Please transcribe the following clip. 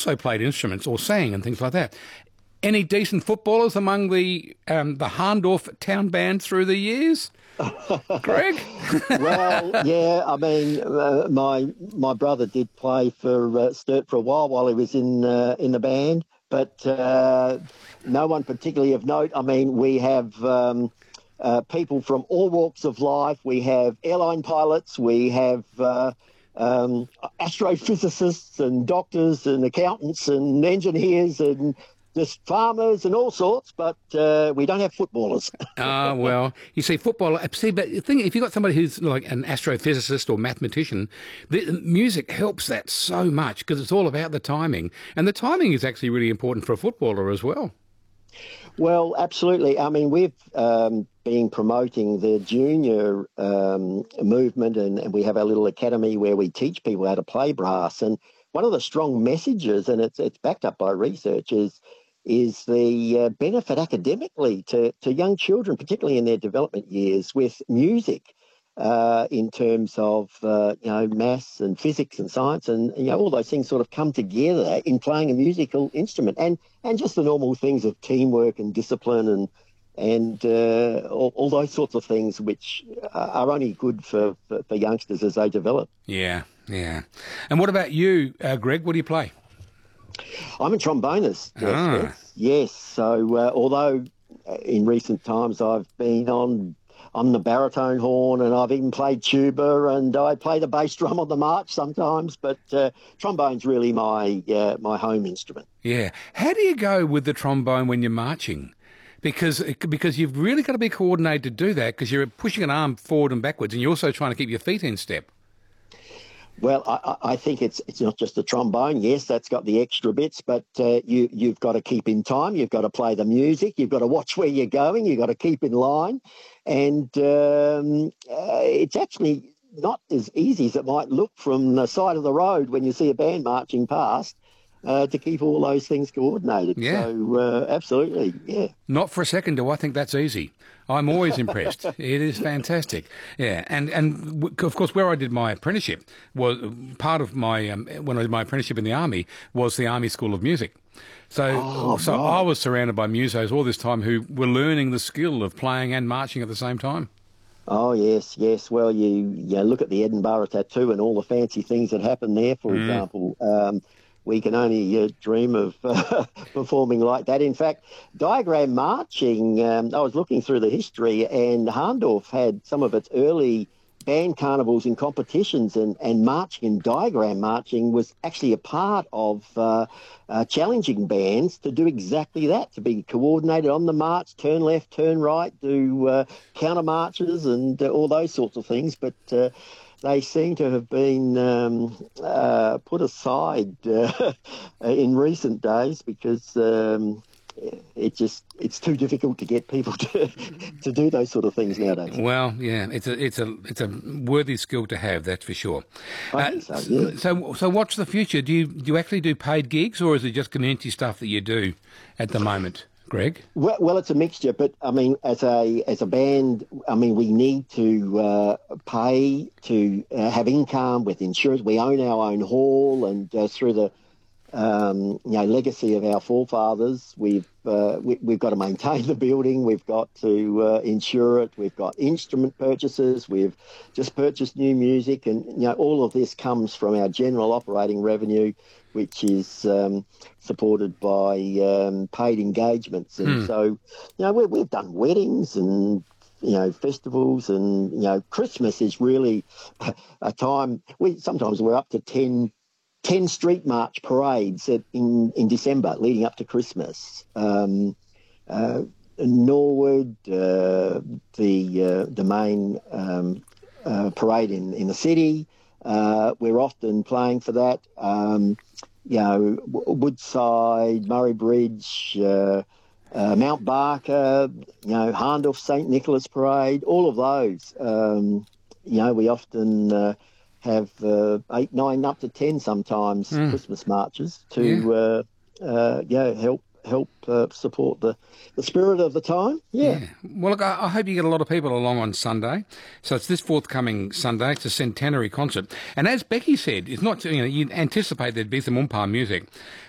also played instruments or sang and things like that. Any decent footballers among the Harndorf town band through the years? Greg? Well, yeah, I mean, my brother did play for Sturt for a while he was in the band, but no one particularly of note. I mean, we have people from all walks of life. We have airline pilots. We have astrophysicists and doctors and accountants and engineers and just farmers and all sorts, but we don't have footballers. Well, you see, football. See, but the thing, if you've got somebody who's like an astrophysicist or mathematician, the music helps that so much because it's all about the timing, and the timing is actually really important for a footballer as well. Well, absolutely. I mean, we've been promoting the junior movement, and we have our little academy where we teach people how to play brass. And one of the strong messages, and it's backed up by research, is the benefit academically to young children, particularly in their development years, with music in terms of maths and physics and science, and all those things sort of come together in playing a musical instrument, and just the normal things of teamwork and discipline and all those sorts of things, which are only good for youngsters as they develop. Yeah. And what about you, Greg? What do you play? I'm a trombonist. Yes. So although in recent times I've been on the baritone horn, and I've even played tuba, and I play the bass drum on the march sometimes, but trombone's really my home instrument. Yeah. How do you go with the trombone when you're marching? Because you've really got to be coordinated to do that, because you're pushing an arm forward and backwards, and you're also trying to keep your feet in step. Well, I think it's not just the trombone. Yes, that's got the extra bits, but you've got to keep in time. You've got to play the music. You've got to watch where you're going. You've got to keep in line. And it's actually not as easy as it might look from the side of the road when you see a band marching past. To keep all those things coordinated. Yeah. So, absolutely, yeah. Not for a second do I think that's easy. I'm always impressed. It is fantastic. Yeah, and of course, where I did my apprenticeship was part of my when I did my apprenticeship in the Army was the Army School of Music. So Right. I was surrounded by musos all this time who were learning the skill of playing and marching at the same time. Oh, yes. Well, you look at the Edinburgh Tattoo and all the fancy things that happen there, for example. We can only dream of performing like that. In fact, diagram marching, I was looking through the history, and Harndorf had some of its early band carnivals and competitions, and marching and diagram marching was actually a part of challenging bands to do exactly that, to be coordinated on the march, turn left, turn right, do counter marches and all those sorts of things. But they seem to have been put aside in recent days because it's too difficult to get people to do those sort of things nowadays. Well, yeah, it's a worthy skill to have, that's for sure. I think so, yeah. So what's the future? Do you actually do paid gigs, or is it just community stuff that you do at the moment, Greg? Well, it's a mixture, but I mean, as a band, I mean, we need to pay to have income with insurance. We own our own hall, and through the legacy of our forefathers, we've got to maintain the building. We've got to insure it. We've got instrument purchases. We've just purchased new music, and all of this comes from our general operating revenue, which is supported by paid engagements. And so, we've done weddings and festivals, and Christmas is really a time. Sometimes we're up to 10 street march parades in December leading up to Christmas. Norwood, the main parade in the city, we're often playing for that. Woodside, Murray Bridge, Mount Barker, Harndorf St Nicholas Parade, all of those. We often have 8, 9, up to 10 sometimes Christmas marches to help support the spirit of the time. Yeah. Well, look, I hope you get a lot of people along on Sunday. So it's this forthcoming Sunday. It's a centenary concert. And as Becky said, it's not, you anticipate there'd be some umpire music,